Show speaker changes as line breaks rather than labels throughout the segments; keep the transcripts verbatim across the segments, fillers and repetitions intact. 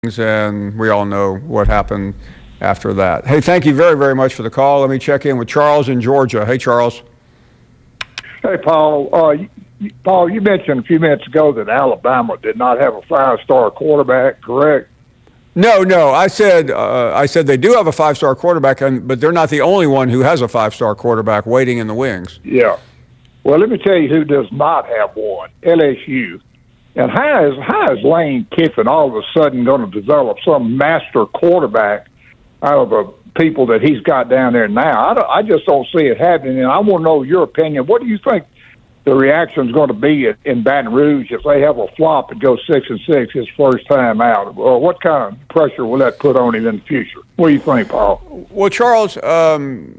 and we all know what happened after that. Hey, thank you very, very much for the call. Let me check in with Charles in Georgia. Hey, Charles.
Hey, Paul. Uh, you, Paul, you mentioned a few minutes ago that Alabama did not have a five-star quarterback, correct?
No, no. I said uh, I said they do have a five-star quarterback, and, but they're not the only one who has a five-star quarterback waiting in the wings.
Yeah. Well, let me tell you who does not have one, L S U. And how is, how is Lane Kiffin all of a sudden going to develop some master quarterback out of the people that he's got down there now? I, don't, I just don't see it happening, and I want to know your opinion. What do you think the reaction is going to be at, in Baton Rouge if they have a flop and go six and six his first time out? Or what kind of pressure will that put on him in the future? What do you think, Paul?
Well, Charles, um,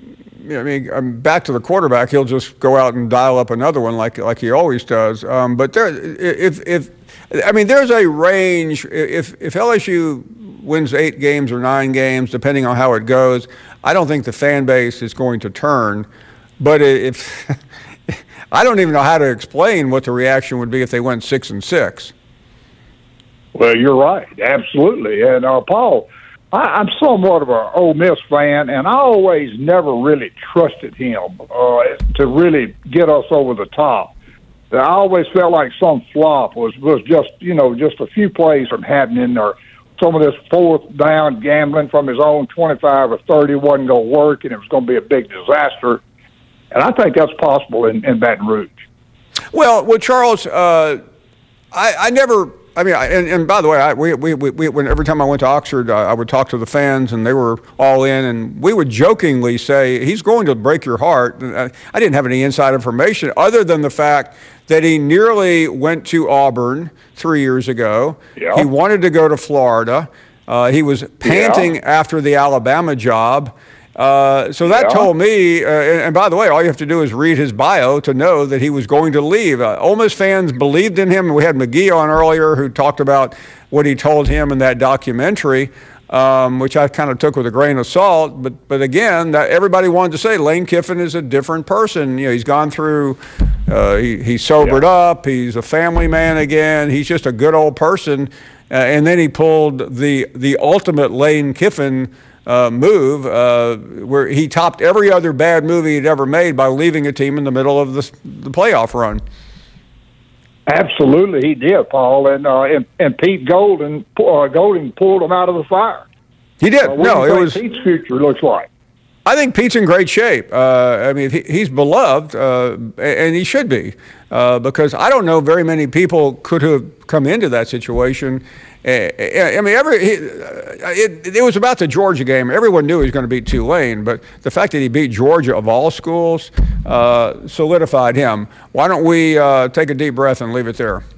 I mean, I'm back to the quarterback. He'll just go out and dial up another one like like he always does. Um, but there, if if I mean, there's a range. If if L S U wins eight games or nine games, depending on how it goes, I don't think the fan base is going to turn. But if I don't even know how to explain what the reaction would be if they went six and six.
Well, you're right, absolutely. And uh, Paul, I, I'm somewhat of an Ole Miss fan, and I always never really trusted him uh, to really get us over the top. I always felt like some flop was, was just, you know, just a few plays from happening, or some of this fourth down gambling from his own twenty-five or thirty wasn't going to work, and it was going to be a big disaster. And I think that's possible in, in Baton Rouge.
Well, well, Charles, uh, I, I never. I mean, I, and, and by the way, I, we, we, we, when every time I went to Oxford, I, I would talk to the fans, and they were all in, and we would jokingly say, he's going to break your heart. I, I didn't have any inside information other than the fact that he nearly went to Auburn three years ago.
Yeah.
He wanted to go to Florida. Uh, he was panting
Yeah.
after the Alabama job. Uh, so that
Yeah.
told me, uh, and, and by the way, all you have to do is read his bio to know that he was going to leave. Uh, Ole Miss fans believed in him. We had McGee on earlier who talked about what he told him in that documentary, um, which I kind of took with a grain of salt. But but again, that everybody wanted to say Lane Kiffin is a different person. You know, he's gone through, uh, he, he's sobered
Yeah.
up. He's a family man again. He's just a good old person. Uh, and then he pulled the the ultimate Lane Kiffin Uh, move uh, where he topped every other bad movie he'd ever made by leaving a team in the middle of the, the playoff run.
Absolutely, he did, Paul, and uh, and, and Pete Golden uh, Golden pulled him out of the fire.
He did.
Uh, what
no,
do you
it
think
was.
Pete's future looks like.
I think Pete's in great shape. Uh, I mean, he, he's beloved, uh, and he should be, uh, because I don't know very many people could have come into that situation. I mean, every he, it, it was about the Georgia game. Everyone knew he was going to beat Tulane, but the fact that he beat Georgia of all schools uh, solidified him. Why don't we uh, take a deep breath and leave it there?